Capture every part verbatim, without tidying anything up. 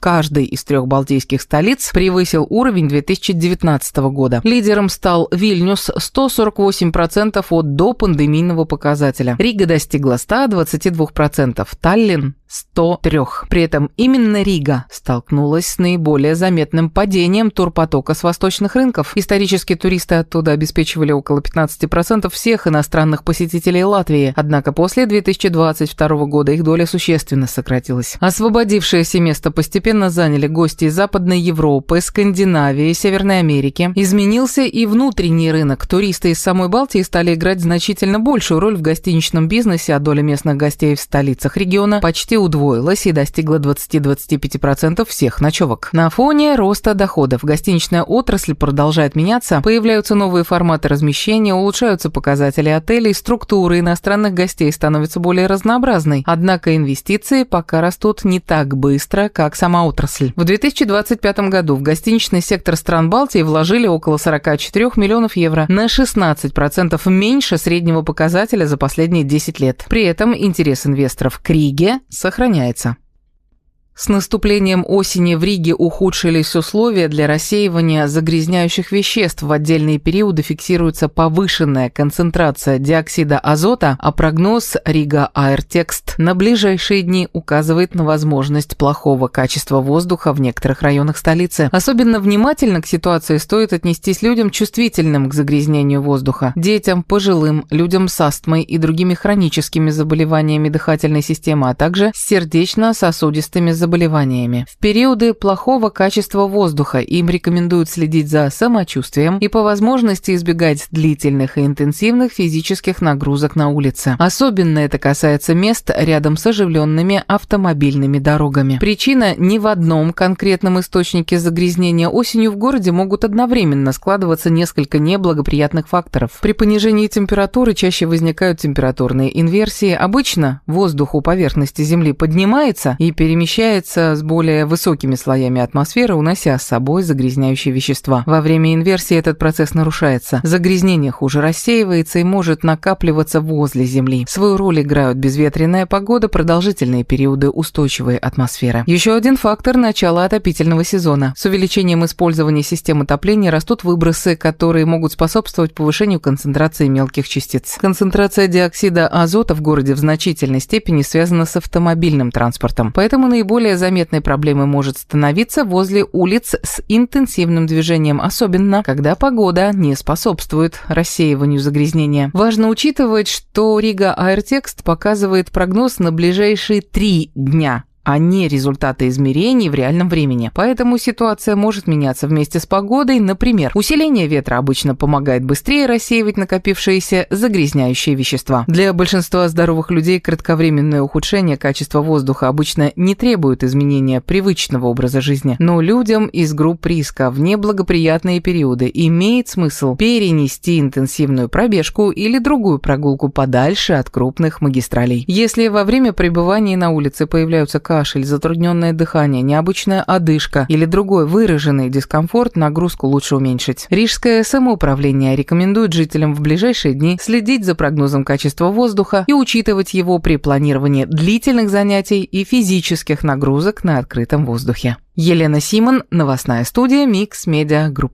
каждой из трех балтийских столиц превысил уровень две тысячи девятнадцатого года. Лидером стал Вильнюс – сто сорок восемь процентов от допандемийного показателя. Рига достигла ста двадцати двух процентов, Таллин – сто три процента. При этом именно Рига столкнулась с наиболее заметным падением турпотока с восточных рынков. Исторически туристы оттуда обеспечивали около пятнадцати процентов всех иностранных посетителей Латвии, однако после две тысячи двадцать второго года их доля существенно сократилась. Освободившееся место постепенно заняли гости из Западной Европы, Скандинавии, Северной Америки. Изменился и внутренний рынок. Туристы из самой Балтии стали играть значительно большую роль в гостиничном бизнесе, а доля местных гостей в столицах региона почти удвоилась и достигла двадцати-двадцати пяти процентов всех ночевок. На фоне роста доходов гостиничная отрасль продолжает меняться, появляются новые форматы размещения, улучшаются показатели отелей, структура иностранных гостей становится более разнообразной, однако инвестиции пока растут не так быстро, как сама отрасль. В две тысячи двадцать пятом году в гостиничный сектор стран Балтии вложили около сорока четырёх миллионов евро, на шестнадцать процентов меньше среднего показателя за последние десять лет. При этом интерес инвесторов к Риге сохраняется. С наступлением осени в Риге ухудшились условия для рассеивания загрязняющих веществ. В отдельные периоды фиксируется повышенная концентрация диоксида азота, а прогноз Рига Аэртекст на ближайшие дни указывает на возможность плохого качества воздуха в некоторых районах столицы. Особенно внимательно к ситуации стоит отнестись людям, чувствительным к загрязнению воздуха, детям, пожилым, людям с астмой и другими хроническими заболеваниями дыхательной системы, а также с сердечно-сосудистыми заболеваниями. заболеваниями. В периоды плохого качества воздуха им рекомендуют следить за самочувствием и по возможности избегать длительных и интенсивных физических нагрузок на улице. Особенно это касается мест рядом с оживленными автомобильными дорогами. Причина не в одном конкретном источнике загрязнения. Осенью в городе могут одновременно складываться несколько неблагоприятных факторов. При понижении температуры чаще возникают температурные инверсии. Обычно воздух у поверхности Земли поднимается и перемещается с более высокими слоями атмосферы, унося с собой загрязняющие вещества. Во время инверсии этот процесс нарушается. Загрязнение хуже рассеивается и может накапливаться возле Земли. Свою роль играют безветренная погода, продолжительные периоды устойчивой атмосферы. Еще один фактор – начало отопительного сезона. С увеличением использования систем отопления растут выбросы, которые могут способствовать повышению концентрации мелких частиц. Концентрация диоксида азота в городе в значительной степени связана с автомобильным транспортом, поэтому наиболее Более заметной проблемой может становиться возле улиц с интенсивным движением, особенно когда погода не способствует рассеиванию загрязнения. Важно учитывать, что Рига Аэртекст показывает прогноз на ближайшие три дня, а не результаты измерений в реальном времени. Поэтому ситуация может меняться вместе с погодой. Например, усиление ветра обычно помогает быстрее рассеивать накопившиеся загрязняющие вещества. Для большинства здоровых людей кратковременное ухудшение качества воздуха обычно не требует изменения привычного образа жизни, но людям из групп риска в неблагоприятные периоды имеет смысл перенести интенсивную пробежку или другую прогулку подальше от крупных магистралей. Если во время пребывания на улице появляются кашель, затрудненное дыхание, необычная одышка или другой выраженный дискомфорт, нагрузку лучше уменьшить. Рижское самоуправление рекомендует жителям в ближайшие дни следить за прогнозом качества воздуха и учитывать его при планировании длительных занятий и физических нагрузок на открытом воздухе. Елена Симон, новостная студия Mix Media Group.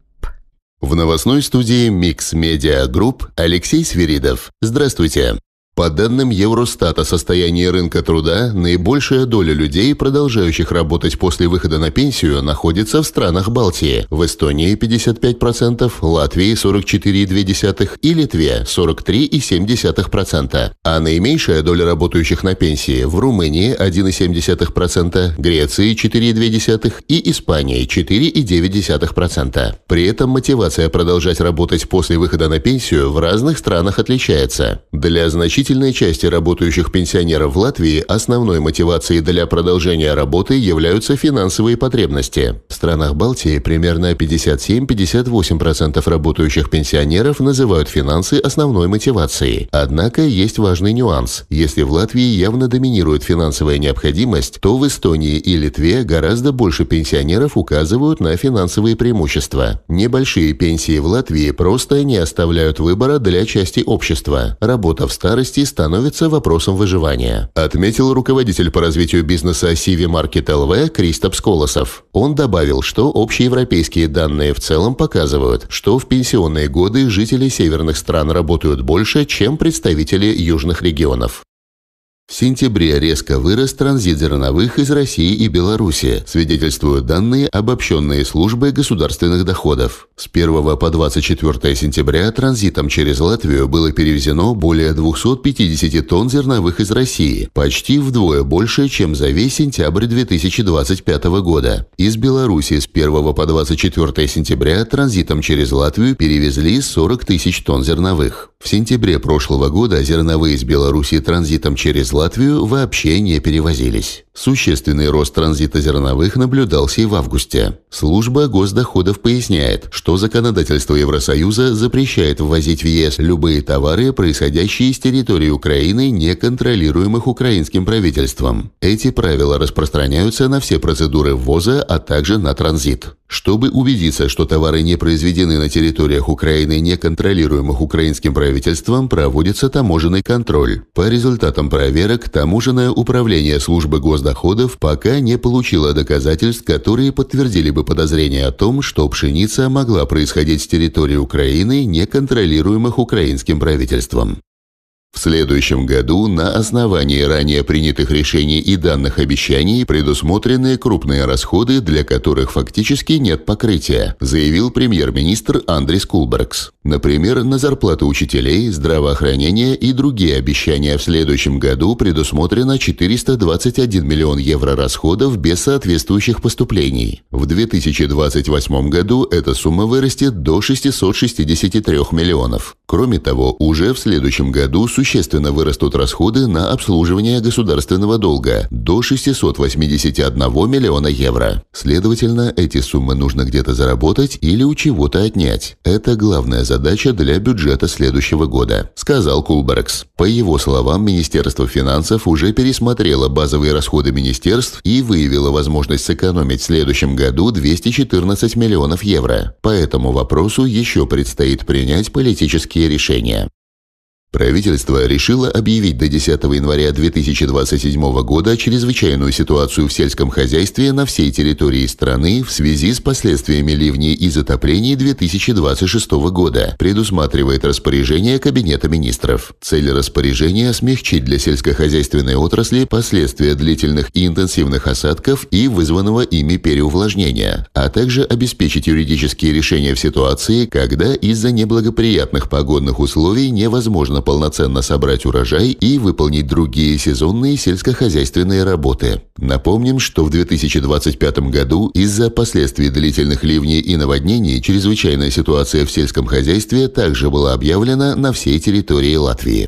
В новостной студии Mix Media Group Алексей Свиридов. Здравствуйте. По данным Евростата о состоянии рынка труда, наибольшая доля людей, продолжающих работать после выхода на пенсию, находится в странах Балтии. В Эстонии пятьдесят пять процентов, Латвии сорок четыре целых две десятых и Литве сорок три целых семь десятых процента. А наименьшая доля работающих на пенсии в Румынии один целых семь десятых процента, Греции четыре целых две десятых и Испании четыре целых девять десятых процента. При этом мотивация продолжать работать после выхода на пенсию в разных странах отличается. Для значительной Значительной части работающих пенсионеров в Латвии основной мотивацией для продолжения работы являются финансовые потребности. В странах Балтии примерно пятьдесят семь - пятьдесят восемь процентов работающих пенсионеров называют финансы основной мотивацией. Однако есть важный нюанс. Если в Латвии явно доминирует финансовая необходимость, то в Эстонии и Литве гораздо больше пенсионеров указывают на финансовые преимущества. Небольшие пенсии в Латвии просто не оставляют выбора для части общества. Работа в старости скорости становится вопросом выживания, отметил руководитель по развитию бизнеса Сиви Маркет эл ви Кристопс Колосов. Он добавил, что общеевропейские данные в целом показывают, что в пенсионные годы жители северных стран работают больше, чем представители южных регионов. В сентябре резко вырос транзит зерновых из России и Беларуси, свидетельствуют данные обобщенные службы государственных доходов. С первого по двадцать четвёртое сентября транзитом через Латвию было перевезено более двухсот пятидесяти тонн зерновых из России, почти вдвое больше, чем за весь сентябрь две тысячи двадцать пятого года. Из Беларуси с первого по двадцать четвёртое сентября транзитом через Латвию перевезли сорок тысяч тонн зерновых. В сентябре прошлого года зерновые из Беларуси транзитом через Латвию вообще не перевозились. Существенный рост транзита зерновых наблюдался и в августе. Служба госдоходов поясняет, что законодательство Евросоюза запрещает ввозить в ЕС любые товары, происходящие с территории Украины, не контролируемых украинским правительством. Эти правила распространяются на все процедуры ввоза, а также на транзит. Чтобы убедиться, что товары не произведены на территориях Украины, не контролируемых украинским правительством, проводится таможенный контроль. По результатам проверок таможенное управление службы госдоходов пока не получило доказательств, которые подтвердили бы подозрение о том, что пшеница могла происходить с территории Украины, не контролируемых украинским правительством. В следующем году на основании ранее принятых решений и данных обещаний предусмотрены крупные расходы, для которых фактически нет покрытия, заявил премьер-министр Андрис Кулбергс. Например, на зарплаты учителей, здравоохранение и другие обещания в следующем году предусмотрено четыреста двадцать один миллион евро расходов без соответствующих поступлений. В две тысячи двадцать восьмом году эта сумма вырастет до шестисот шестидесяти трёх миллионов. Кроме того, уже в следующем году существенно вырастут расходы на обслуживание государственного долга до шестисот восьмидесяти одного миллиона евро. Следовательно, эти суммы нужно где-то заработать или у чего-то отнять. Это главная задача для бюджета следующего года, сказал Кулбергс. По его словам, Министерство финансов уже пересмотрело базовые расходы министерств и выявило возможность сэкономить в следующем году двести четырнадцать миллионов евро. По этому вопросу еще предстоит принять политические решения. Правительство решило объявить до десятого января две тысячи двадцать седьмого года чрезвычайную ситуацию в сельском хозяйстве на всей территории страны в связи с последствиями ливней и затоплений две тысячи двадцать шестого года, предусматривает распоряжение Кабинета министров. Цель распоряжения – смягчить для сельскохозяйственной отрасли последствия длительных и интенсивных осадков и вызванного ими переувлажнения, а также обеспечить юридические решения в ситуации, когда из-за неблагоприятных погодных условий невозможно полноценно собрать урожай и выполнить другие сезонные сельскохозяйственные работы. Напомним, что в две тысячи двадцать пятом году из-за последствий длительных ливней и наводнений чрезвычайная ситуация в сельском хозяйстве также была объявлена на всей территории Латвии.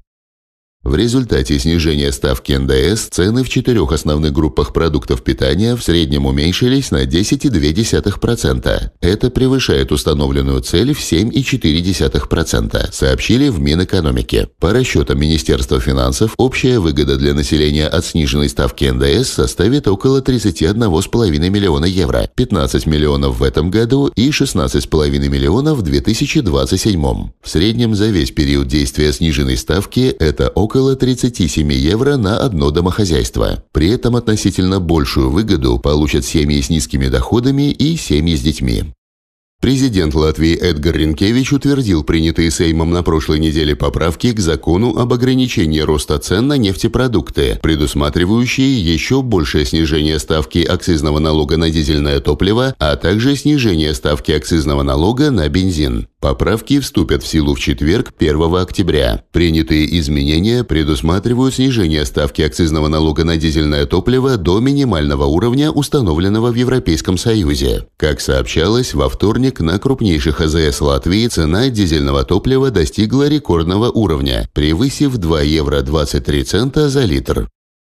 В результате снижения ставки эн дэ эс цены в четырех основных группах продуктов питания в среднем уменьшились на десять целых две десятых процента. Это превышает установленную цель в семь целых четыре десятых процента, сообщили в Минэкономике. По расчетам Министерства финансов, общая выгода для населения от сниженной ставки эн дэ эс составит около тридцати одного с половиной миллиона евро, пятнадцать миллионов в этом году и шестнадцать с половиной миллионов в две тысячи двадцать седьмом. В среднем за весь период действия сниженной ставки это около около тридцати семи евро на одно домохозяйство. При этом относительно большую выгоду получат семьи с низкими доходами и семьи с детьми. Президент Латвии Эдгар Ринкевич утвердил принятые Сеймом на прошлой неделе поправки к закону об ограничении роста цен на нефтепродукты, предусматривающие еще большее снижение ставки акцизного налога на дизельное топливо, а также снижение ставки акцизного налога на бензин. Поправки вступят в силу в четверг, первого октября. Принятые изменения предусматривают снижение ставки акцизного налога на дизельное топливо до минимального уровня, установленного в Европейском Союзе. Как сообщалось, во вторник на крупнейших а зэ эс Латвии цена дизельного топлива достигла рекордного уровня, превысив два евро двадцать три цента за литр.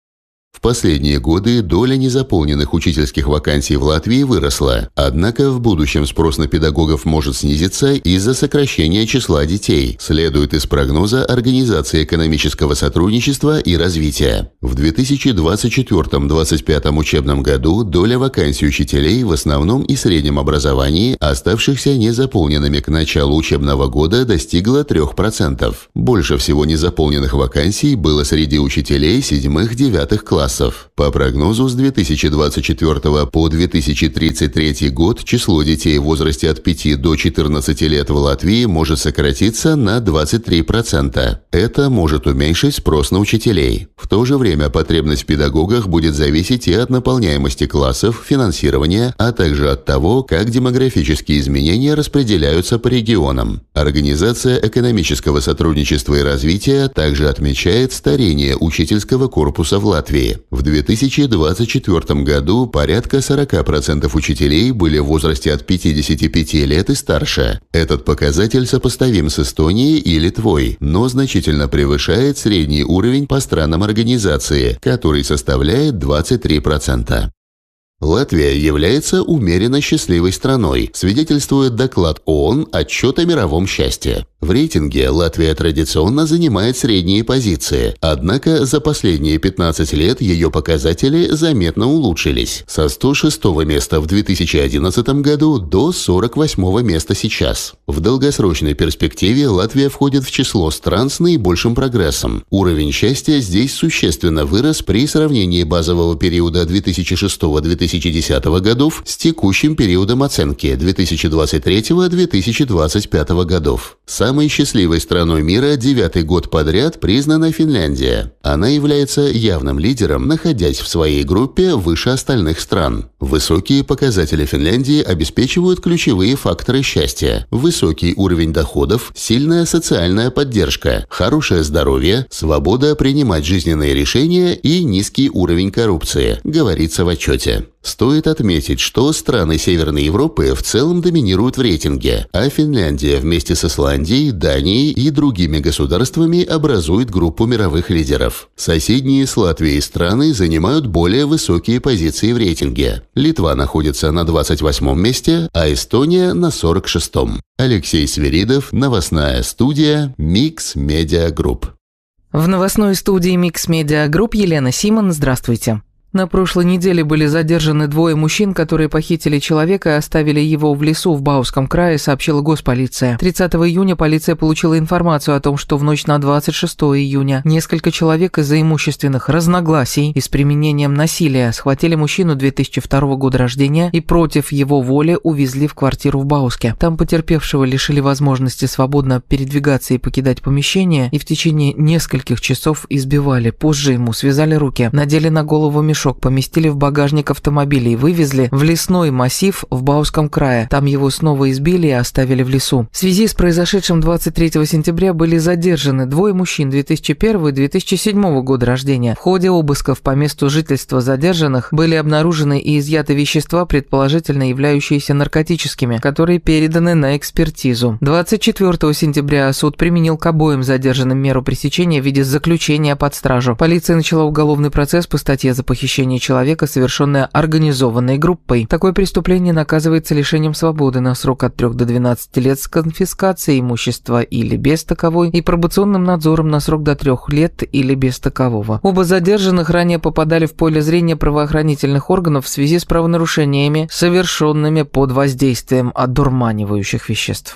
В последние годы доля незаполненных учительских вакансий в Латвии выросла, однако в будущем спрос на педагогов может снизиться из-за сокращения числа детей, следует из прогноза Организации экономического сотрудничества и развития. В две тысячи двадцать четвёртом — две тысячи двадцать пятом учебном году доля вакансий учителей в основном и среднем образовании, оставшихся незаполненными к началу учебного года, достигла трёх процентов. Больше всего незаполненных вакансий было среди учителей седьмых-девятых классов. По прогнозу, с две тысячи двадцать четвёртого по две тысячи тридцать третий год число детей в возрасте от пяти до четырнадцати лет в Латвии может сократиться на двадцать три процента. Это может уменьшить спрос на учителей. В то же время потребность в педагогах будет зависеть и от наполняемости классов, финансирования, а также от того, как демографические изменения распределяются по регионам. Организация экономического сотрудничества и развития также отмечает старение учительского корпуса в Латвии. В две тысячи двадцать четвёртом году порядка сорока процентов учителей были в возрасте от пятидесяти пяти лет и старше. Этот показатель сопоставим с Эстонией и Литвой, но значительно превышает средний уровень по странам организации, который составляет двадцать три процента. Латвия является умеренно счастливой страной, свидетельствует доклад ООН «Отчет о мировом счастье». В рейтинге Латвия традиционно занимает средние позиции, однако за последние пятнадцать лет ее показатели заметно улучшились – со сто шестого места в две тысячи одиннадцатом году до сорок восьмого места сейчас. В долгосрочной перспективе Латвия входит в число стран с наибольшим прогрессом. Уровень счастья здесь существенно вырос при сравнении базового периода две тысячи шестого — две тысячи десятого годов с текущим периодом оценки две тысячи двадцать третьего — две тысячи двадцать пятого годов. Самой счастливой страной мира девятый год подряд признана Финляндия. Она является явным лидером, находясь в своей группе выше остальных стран. Высокие показатели Финляндии обеспечивают ключевые факторы счастья: высокий уровень доходов, сильная социальная поддержка, хорошее здоровье, свобода принимать жизненные решения и низкий уровень коррупции, говорится в отчете. Стоит отметить, что страны Северной Европы в целом доминируют в рейтинге, а Финляндия вместе с Исландией, Данией и другими государствами образует группу мировых лидеров. Соседние с Латвией страны занимают более высокие позиции в рейтинге. Литва находится на двадцать восьмом месте, а Эстония на сорок шестом. Алексей Свиридов, новостная студия Mix Media Group. В новостной студии Mix Media Group Елена Симон. Здравствуйте. На прошлой неделе были задержаны двое мужчин, которые похитили человека и оставили его в лесу в Бауском крае, сообщила госполиция. тридцатого июня полиция получила информацию о том, что в ночь на двадцать шестое июня несколько человек из-за имущественных разногласий и с применением насилия схватили мужчину две тысячи второго года рождения и против его воли увезли в квартиру в Бауске. Там потерпевшего лишили возможности свободно передвигаться и покидать помещение и в течение нескольких часов избивали. Позже ему связали руки, надели на голову мешок, поместили в багажник автомобиля и вывезли в лесной массив в Бауском крае. Там его снова избили и оставили в лесу. В связи с произошедшим двадцать третьего сентября были задержаны двое мужчин две тысячи первого и две тысячи седьмого года рождения. В ходе обысков по месту жительства задержанных были обнаружены и изъяты вещества, предположительно являющиеся наркотическими, которые переданы на экспертизу. двадцать четвёртого сентября суд применил к обоим задержанным меру пресечения в виде заключения под стражу. Полиция начала уголовный процесс по статье за похищение человека, совершенное организованной группой. Такое преступление наказывается лишением свободы на срок от трёх до двенадцати лет с конфискацией имущества или без таковой и пробационным надзором на срок до трёх лет или без такового. Оба задержанных ранее попадали в поле зрения правоохранительных органов в связи с правонарушениями, совершенными под воздействием одурманивающих веществ.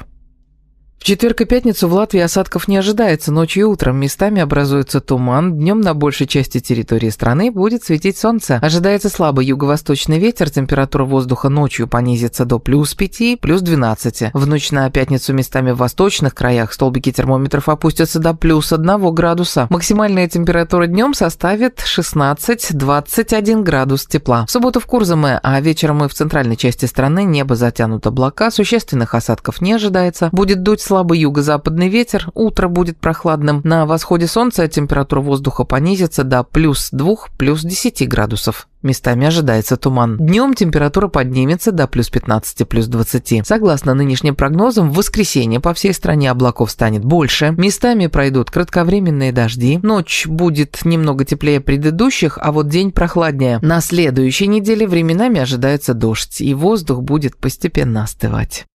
В четверг и пятницу в Латвии осадков не ожидается. Ночью и утром местами образуется туман. Днем на большей части территории страны будет светить солнце. Ожидается слабый юго-восточный ветер. Температура воздуха ночью понизится до плюс пяти, плюс двенадцати. В ночь на пятницу местами в восточных краях столбики термометров опустятся до плюс одного градуса. Максимальная температура днем составит шестнадцать — двадцать один градус тепла. В субботу в Курзаме, а вечером и в центральной части страны небо затянуто облака. Существенных осадков не ожидается. Будет дуть слабый юго-западный ветер, утро будет прохладным. На восходе солнца температура воздуха понизится до плюс двух, плюс десяти градусов. Местами ожидается туман. Днем температура поднимется до плюс пятнадцати, плюс двадцати. Согласно нынешним прогнозам, в воскресенье по всей стране облаков станет больше. Местами пройдут кратковременные дожди. Ночь будет немного теплее предыдущих, а вот день прохладнее. На следующей неделе временами ожидается дождь, и воздух будет постепенно остывать.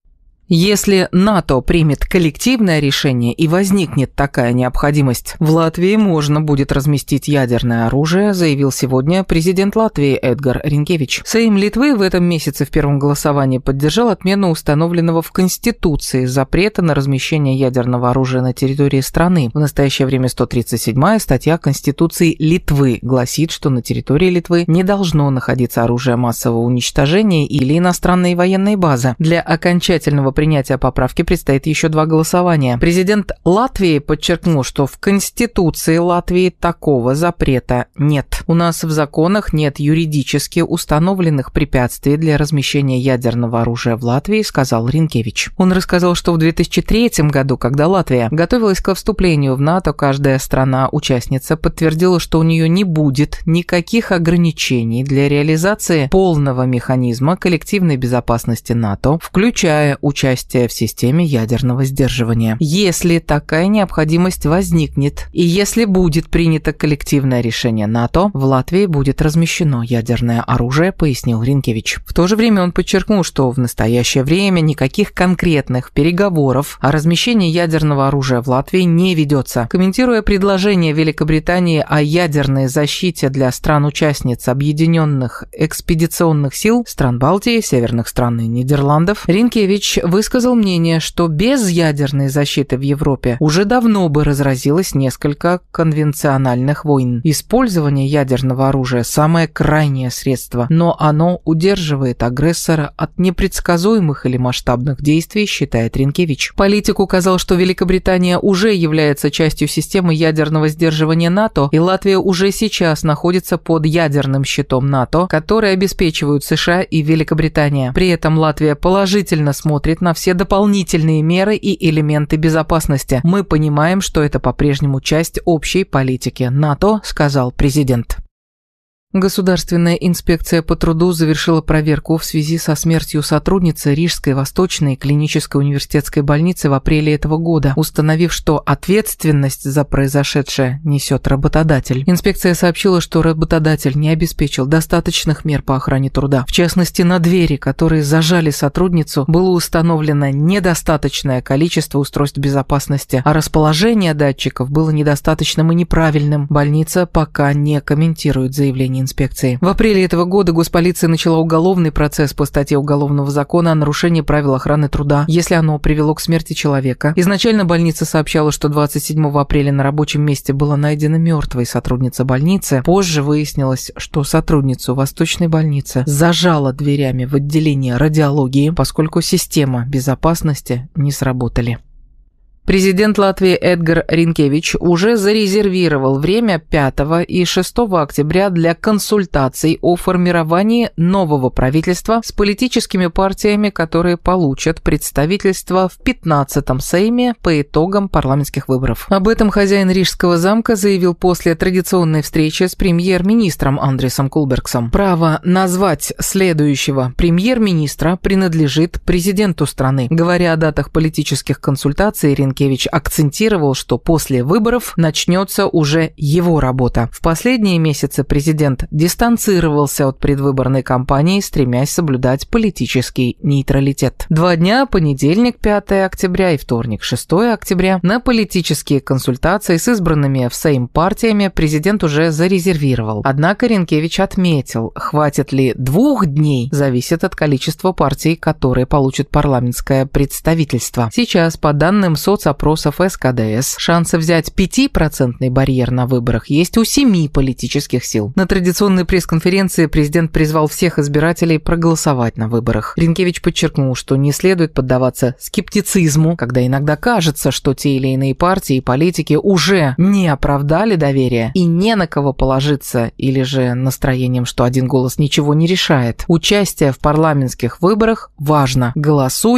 Если НАТО примет коллективное решение и возникнет такая необходимость, в Латвии можно будет разместить ядерное оружие, заявил сегодня президент Латвии Эдгар Ринкевич. Сейм Литвы в этом месяце в первом голосовании поддержал отмену установленного в Конституции запрета на размещение ядерного оружия на территории страны. В настоящее время сто тридцать седьмая статья Конституции Литвы гласит, что на территории Литвы не должно находиться оружие массового уничтожения или иностранные военные базы. Для окончательного принятия поправки предстоит еще два голосования. Президент Латвии подчеркнул, что в Конституции Латвии такого запрета нет. У нас в законах нет юридически установленных препятствий для размещения ядерного оружия в Латвии, сказал Ринкевич. Он рассказал, что в две тысячи третьем году, когда Латвия готовилась к вступлению в НАТО, каждая страна-участница подтвердила, что у нее не будет никаких ограничений для реализации полного механизма коллективной безопасности НАТО, включая участие участия в системе ядерного сдерживания. Если такая необходимость возникнет, и если будет принято коллективное решение НАТО, в Латвии будет размещено ядерное оружие, пояснил Ринкевич. В то же время он подчеркнул, что в настоящее время никаких конкретных переговоров о размещении ядерного оружия в Латвии не ведется. Комментируя предложение Великобритании о ядерной защите для стран-участниц Объединенных экспедиционных сил, стран Балтии, северных стран и Нидерландов, Ринкевич высказал мнение, что без ядерной защиты в Европе уже давно бы разразилось несколько конвенциональных войн. Использование ядерного оружия – самое крайнее средство, но оно удерживает агрессора от непредсказуемых или масштабных действий, считает Ринкевич. Политик указал, что Великобритания уже является частью системы ядерного сдерживания НАТО, и Латвия уже сейчас находится под ядерным щитом НАТО, который обеспечивают США и Великобритания. При этом Латвия положительно смотрит на все дополнительные меры и элементы безопасности. Мы понимаем, что это по-прежнему часть общей политики НАТО, сказал президент. Государственная инспекция по труду завершила проверку в связи со смертью сотрудницы Рижской Восточной клинической университетской больницы в апреле этого года, установив, что ответственность за произошедшее несет работодатель. Инспекция сообщила, что работодатель не обеспечил достаточных мер по охране труда. В частности, на двери, которые зажали сотрудницу, было установлено недостаточное количество устройств безопасности, а расположение датчиков было недостаточным и неправильным. Больница пока не комментирует заявление инспекции. В апреле этого года госполиция начала уголовный процесс по статье Уголовного закона о нарушении правил охраны труда, если оно привело к смерти человека. Изначально больница сообщала, что двадцать седьмого апреля на рабочем месте была найдена мертвой сотрудница больницы. Позже выяснилось, что сотрудницу Восточной больницы зажала дверями в отделение радиологии, поскольку система безопасности не сработали. Президент Латвии Эдгар Ринкевич уже зарезервировал время пятого и шестого октября для консультаций о формировании нового правительства с политическими партиями, которые получат представительство в пятнадцатом Сейме по итогам парламентских выборов. Об этом хозяин Рижского замка заявил после традиционной встречи с премьер-министром Андресом Кулбергсом. Право назвать следующего премьер-министра принадлежит президенту страны. Говоря о датах политических консультаций, Ринкевич Ринкевич акцентировал, что после выборов начнется уже его работа. В последние месяцы президент дистанцировался от предвыборной кампании, стремясь соблюдать политический нейтралитет. Два дня, понедельник, пятого октября и вторник, шестого октября, на политические консультации с избранными в Сейм партиями президент уже зарезервировал. Однако Ринкевич отметил, хватит ли двух дней, зависит от количества партий, которые получат парламентское представительство. Сейчас, по данным соц опросов эс ка дэ эс, шансы взять пятипроцентный барьер на выборах есть у семи политических сил. На традиционной пресс-конференции президент призвал всех избирателей проголосовать на выборах. Ринкевич подчеркнул, что не следует поддаваться скептицизму, когда иногда кажется, что те или иные партии и политики уже не оправдали доверие и не на кого положиться, или же настроением, что один голос ничего не решает. Участие в парламентских выборах важно. Голосуя,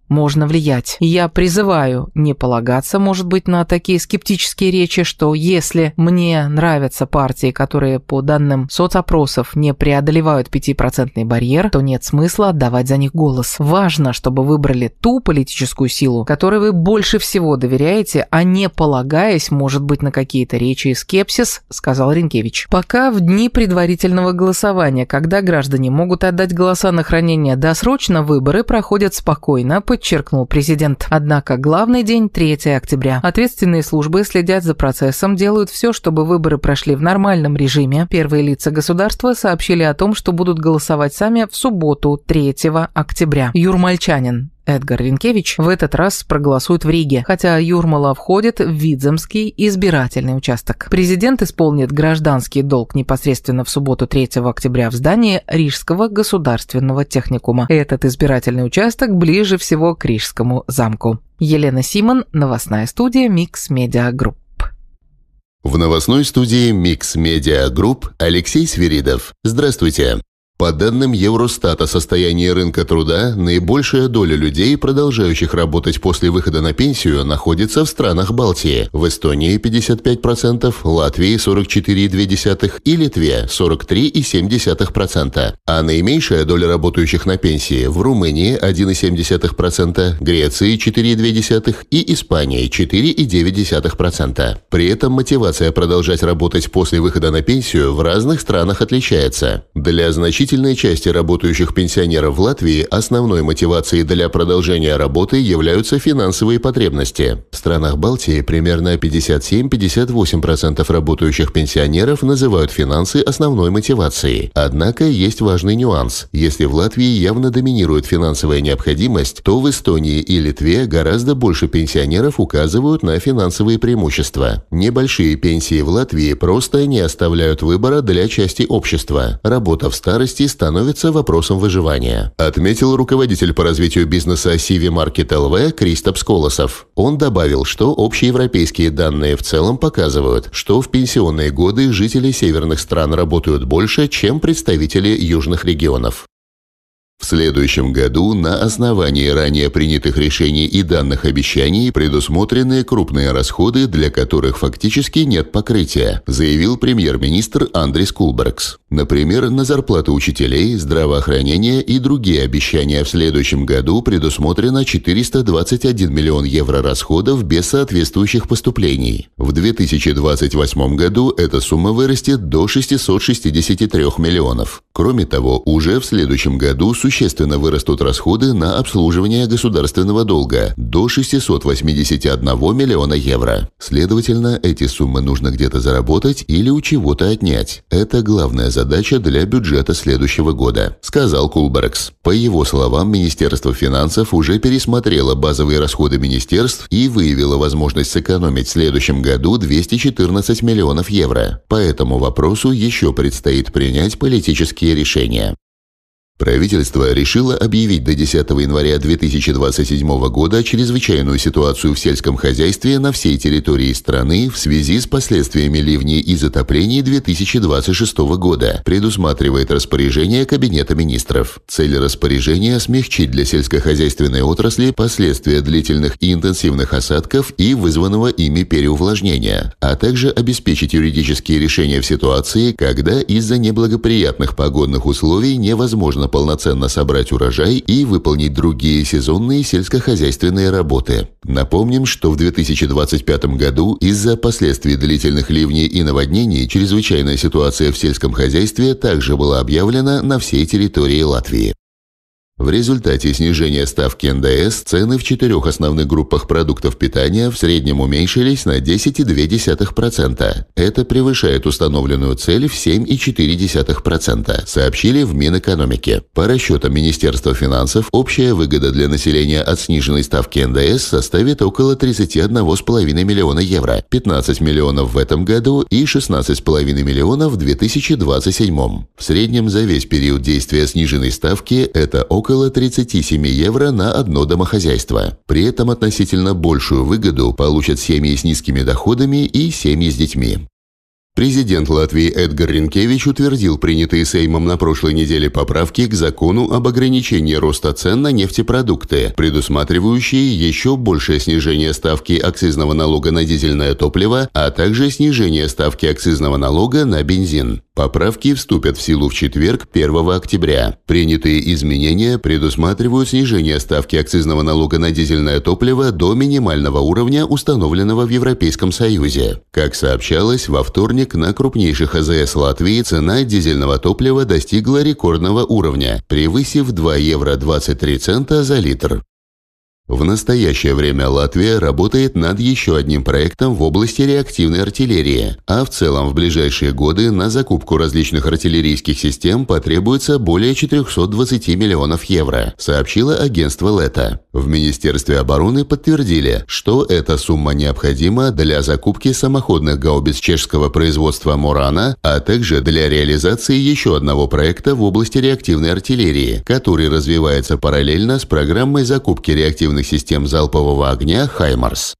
можно влиять. Я призываю не полагаться, может быть, на такие скептические речи, что если мне нравятся партии, которые по данным соцопросов не преодолевают пятипроцентный барьер, то нет смысла отдавать за них голос. Важно, чтобы выбрали ту политическую силу, которой вы больше всего доверяете, а не полагаясь, может быть, на какие-то речи и скепсис, сказал Ренкевич. Пока в дни предварительного голосования, когда граждане могут отдать голоса на хранение досрочно, выборы проходят спокойно, подчеркнул президент. Однако главный день – третьего октября. Ответственные службы следят за процессом, делают все, чтобы выборы прошли в нормальном режиме. Первые лица государства сообщили о том, что будут голосовать сами в субботу, третьего октября. Юрмальчанин Эдгар Ренкевич в этот раз проголосует в Риге, хотя Юрмала входит в Видземский избирательный участок. Президент исполнит гражданский долг непосредственно в субботу третьего октября в здании Рижского государственного техникума. Этот избирательный участок ближе всего к Рижскому замку. Елена Симон, новостная студия Микс Медиа Групп. В новостной студии Микс Медиа Групп Алексей Свиридов. Здравствуйте. По данным Евростата о состоянии рынка труда, наибольшая доля людей, продолжающих работать после выхода на пенсию, находится в странах Балтии. В Эстонии пятьдесят пять процентов, Латвии сорок четыре целых две десятых и Литве сорок три целых семь десятых процента. А наименьшая доля работающих на пенсии в Румынии один целых семь десятых процента, Греции четыре целых две десятых и Испании четыре целых девять десятых процента. При этом мотивация продолжать работать после выхода на пенсию в разных странах отличается. Для значительной Значительной части работающих пенсионеров в Латвии основной мотивацией для продолжения работы являются финансовые потребности. В странах Балтии примерно пятьдесят семь - пятьдесят восемь процентов работающих пенсионеров называют финансы основной мотивацией. Однако есть важный нюанс. Если в Латвии явно доминирует финансовая необходимость, то в Эстонии и Литве гораздо больше пенсионеров указывают на финансовые преимущества. Небольшие пенсии в Латвии просто не оставляют выбора для части общества. Работа в старости становится вопросом выживания, отметил руководитель по развитию бизнеса Сиви Маркет эл ви Кристопс Колосов. Он добавил, что общеевропейские данные в целом показывают, что в пенсионные годы жители северных стран работают больше, чем представители южных регионов. В следующем году на основании ранее принятых решений и данных обещаний предусмотрены крупные расходы, для которых фактически нет покрытия, заявил премьер-министр Андрис Кулбергс. Например, на зарплаты учителей, здравоохранение и другие обещания в следующем году предусмотрено четыреста двадцать один миллион евро расходов без соответствующих поступлений. В две тысячи двадцать восьмом году эта сумма вырастет до шестисот шестидесяти трёх миллионов. Кроме того, уже в следующем году существенно вырастут расходы на обслуживание государственного долга до шестисот восьмидесяти одного миллиона евро. Следовательно, эти суммы нужно где-то заработать или у чего-то отнять. Это главная задача для бюджета следующего года, сказал Кулбергс. По его словам, Министерство финансов уже пересмотрело базовые расходы министерств и выявило возможность сэкономить в следующем году двести четырнадцать миллионов евро. По этому вопросу еще предстоит принять политические решения. Правительство решило объявить до десятого января две тысячи двадцать седьмого года чрезвычайную ситуацию в сельском хозяйстве на всей территории страны в связи с последствиями ливней и затоплений две тысячи двадцать шестого года, предусматривает распоряжение Кабинета министров. Цель распоряжения – смягчить для сельскохозяйственной отрасли последствия длительных и интенсивных осадков и вызванного ими переувлажнения, а также обеспечить юридические решения в ситуации, когда из-за неблагоприятных погодных условий невозможно полноценно собрать урожай и выполнить другие сезонные сельскохозяйственные работы. Напомним, что в две тысячи двадцать пятом году из-за последствий длительных ливней и наводнений чрезвычайная ситуация в сельском хозяйстве также была объявлена на всей территории Латвии. В результате снижения ставки эн дэ эс цены в четырех основных группах продуктов питания в среднем уменьшились на десять целых две десятых процента. Это превышает установленную цель в семь целых четыре десятых процента, сообщили в Минэкономике. По расчетам Министерства финансов, общая выгода для населения от сниженной ставки эн дэ эс составит около тридцати одного целых пяти десятых миллиона евро, пятнадцать миллионов в этом году и шестнадцать целых пять десятых миллионов в две тысячи двадцать седьмом. В среднем за весь период действия сниженной ставки это около около тридцати семи евро на одно домохозяйство. При этом относительно большую выгоду получат семьи с низкими доходами и семьи с детьми. Президент Латвии Эдгар Ринкевич утвердил принятые Сеймом на прошлой неделе поправки к закону об ограничении роста цен на нефтепродукты, предусматривающие еще большее снижение ставки акцизного налога на дизельное топливо, а также снижение ставки акцизного налога на бензин. Поправки вступят в силу в четверг, первого октября. Принятые изменения предусматривают снижение ставки акцизного налога на дизельное топливо до минимального уровня, установленного в Европейском Союзе. Как сообщалось, во вторник на крупнейших А Зэ Эс Латвии цена дизельного топлива достигла рекордного уровня, превысив два евро двадцать три цента за литр. В настоящее время Латвия работает над еще одним проектом в области реактивной артиллерии, а в целом в ближайшие годы на закупку различных артиллерийских систем потребуется более четырехсот двадцати миллионов евро, сообщило агентство Лето. В Министерстве обороны подтвердили, что эта сумма необходима для закупки самоходных гаубиц чешского производства Морана, а также для реализации еще одного проекта в области реактивной артиллерии, который развивается параллельно с программой закупки реактивной систем залпового огня «Хаймарс».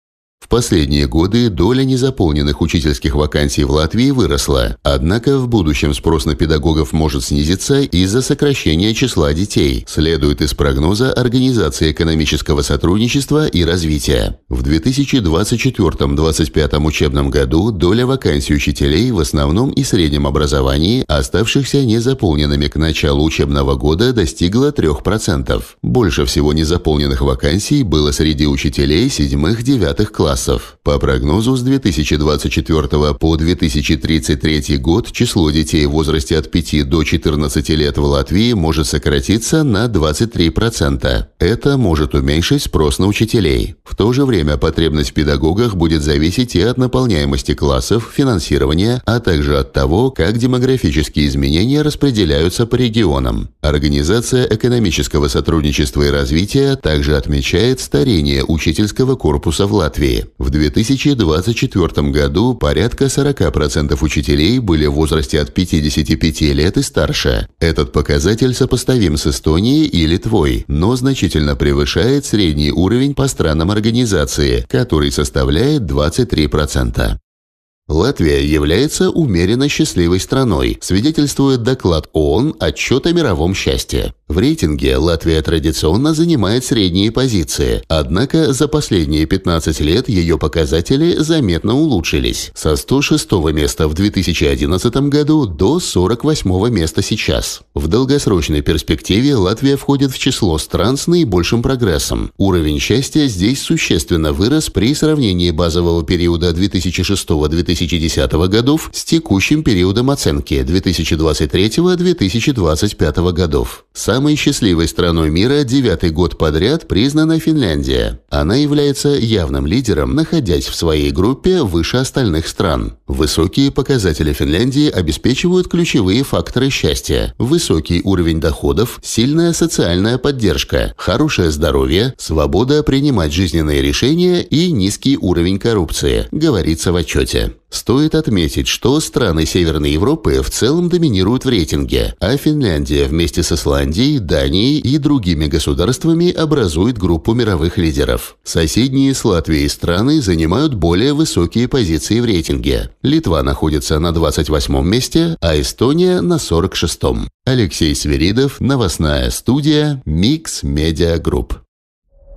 В последние годы доля незаполненных учительских вакансий в Латвии выросла, однако в будущем спрос на педагогов может снизиться из-за сокращения числа детей, следует из прогноза Организации экономического сотрудничества и развития. В две тысячи двадцать четвёртом — две тысячи двадцать пятом учебном году доля вакансий учителей в основном и среднем образовании, оставшихся незаполненными к началу учебного года, достигла трёх процентов. Больше всего незаполненных вакансий было среди учителей седьмых-девятых классов. По прогнозу, с две тысячи двадцать четвёртого по две тысячи тридцать третий год число детей в возрасте от пяти до четырнадцати лет в Латвии может сократиться на двадцать три процента. Это может уменьшить спрос на учителей. В то же время потребность в педагогах будет зависеть и от наполняемости классов, финансирования, а также от того, как демографические изменения распределяются по регионам. Организация экономического сотрудничества и развития также отмечает старение учительского корпуса в Латвии. В две тысячи двадцать четвёртом году порядка сорока процентов учителей были в возрасте от пятидесяти пяти лет и старше. Этот показатель сопоставим с Эстонией и Литвой, но значительно превышает средний уровень по странам организации, который составляет двадцать три процента. Латвия является умеренно счастливой страной, свидетельствует доклад ООН «Отчет о мировом счастье». В рейтинге Латвия традиционно занимает средние позиции, однако за последние пятнадцать лет ее показатели заметно улучшились – со ста шестого места в две тысячи одиннадцатом году до сорок восьмого места сейчас. В долгосрочной перспективе Латвия входит в число стран с наибольшим прогрессом. Уровень счастья здесь существенно вырос при сравнении базового периода две тысячи шестого — две тысячи десятого годов с текущим периодом оценки две тысячи двадцать третьего — две тысячи двадцать пятого годов. Самой счастливой страной мира девятый год подряд признана Финляндия. Она является явным лидером, находясь в своей группе выше остальных стран. Высокие показатели Финляндии обеспечивают ключевые факторы счастья: высокий уровень доходов, сильная социальная поддержка, хорошее здоровье, свобода принимать жизненные решения и низкий уровень коррупции, говорится в отчете. Стоит отметить, что страны Северной Европы в целом доминируют в рейтинге, а Финляндия вместе с Исландией, Данией и другими государствами образует группу мировых лидеров. Соседние с Латвией страны занимают более высокие позиции в рейтинге. Литва находится на двадцать восьмом месте, а Эстония на сорок шестом. Алексей Свиридов, новостная студия Mix Media Group.